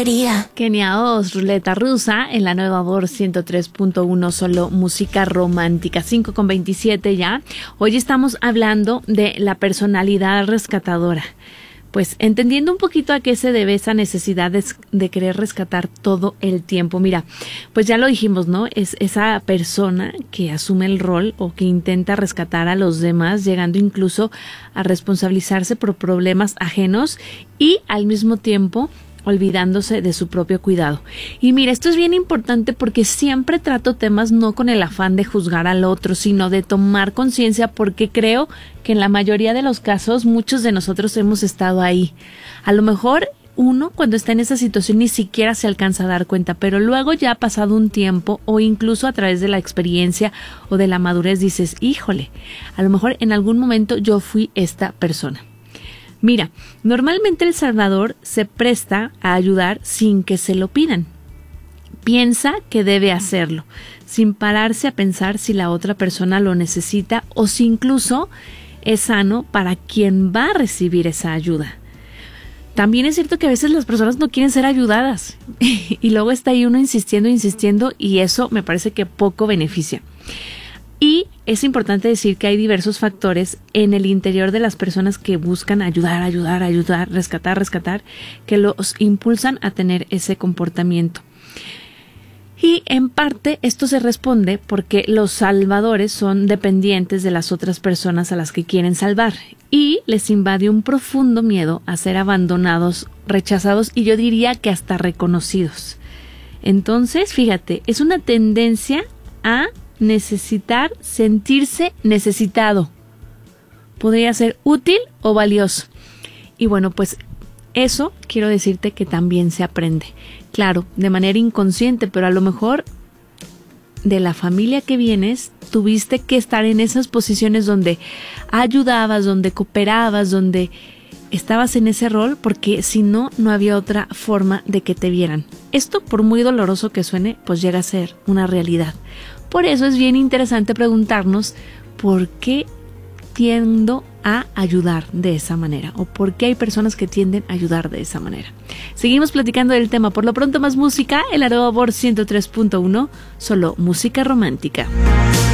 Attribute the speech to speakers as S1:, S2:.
S1: quería.
S2: Kenia Oz, Ruleta Rusa, en la Nueva Voz 103.1, solo música romántica, 5:27 ya. Hoy estamos hablando de la personalidad rescatadora. Pues entendiendo un poquito a qué se debe esa necesidad de querer rescatar todo el tiempo. Mira, pues ya lo dijimos, ¿no? Es esa persona que asume el rol o que intenta rescatar a los demás, llegando incluso a responsabilizarse por problemas ajenos y al mismo tiempo olvidándose de su propio cuidado. Y mira, esto es bien importante porque siempre trato temas no con el afán de juzgar al otro, sino de tomar conciencia, porque creo que en la mayoría de los casos muchos de nosotros hemos estado ahí. A lo mejor uno cuando está en esa situación ni siquiera se alcanza a dar cuenta, pero luego ya ha pasado un tiempo o incluso a través de la experiencia o de la madurez dices, híjole, a lo mejor en algún momento yo fui esta persona. Mira, normalmente El Salvador se presta a ayudar sin que se lo pidan. Piensa que debe hacerlo, sin pararse a pensar si la otra persona lo necesita o si incluso es sano para quien va a recibir esa ayuda. También es cierto que a veces las personas no quieren ser ayudadas y luego está ahí uno insistiendo y eso me parece que poco beneficia. Y es importante decir que hay diversos factores en el interior de las personas que buscan ayudar, rescatar, que los impulsan a tener ese comportamiento. Y en parte esto se responde porque los salvadores son dependientes de las otras personas a las que quieren salvar y les invade un profundo miedo a ser abandonados, rechazados y yo diría que hasta reconocidos. Entonces, fíjate, es una tendencia a necesitar, sentirse necesitado. Podría ser útil o valioso. Y bueno, pues eso quiero decirte que también se aprende. Claro, de manera inconsciente, pero a lo mejor de la familia que vienes, tuviste que estar en esas posiciones donde ayudabas, donde cooperabas, donde estabas en ese rol, porque si no, no había otra forma de que te vieran. Esto, por muy doloroso que suene, pues llega a ser una realidad. Por eso es bien interesante preguntarnos por qué tiendo a ayudar de esa manera o por qué hay personas que tienden a ayudar de esa manera. Seguimos platicando del tema. Por lo pronto más música, el Nueva Voz 103.1, solo música romántica.